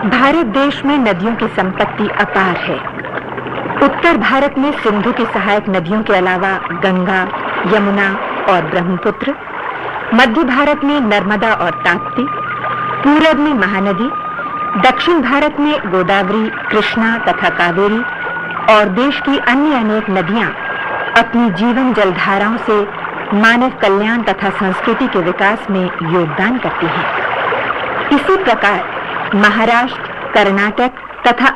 भारत देश में नदियों की संपत्ति अपार है। उत्तर भारत में सिंधु की सहायक नदियों के अलावा गंगा, यमुना और ब्रह्मपुत्र, मध्य भारत में नर्मदा और ताप्ती, पूरब में महानदी, दक्षिण भारत में गोदावरी, कृष्णा तथा कावेरी और देश की अन्य अनेक नदियां अपनी जीवन जलधाराओं से मानव कल्याण तथा संस्कृति के विकास में योगदान करती हैं। इसी प्रकार महाराष्ट्र, कर्नाटक तथा